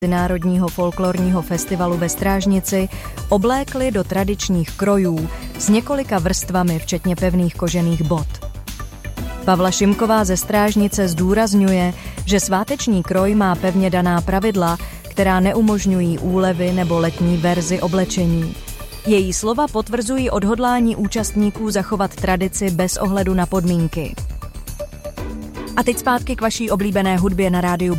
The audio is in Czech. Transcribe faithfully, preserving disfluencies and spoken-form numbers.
Národního folklorního festivalu ve Strážnici oblékli do tradičních krojů s několika vrstvami, včetně pevných kožených bot. Pavla Šimková ze Strážnice zdůrazňuje, že sváteční kroj má pevně daná pravidla, která neumožňují úlevy nebo letní verzi oblečení. Její slova potvrzují odhodlání účastníků zachovat tradici bez ohledu na podmínky. A teď zpátky k vaší oblíbené hudbě na rádiu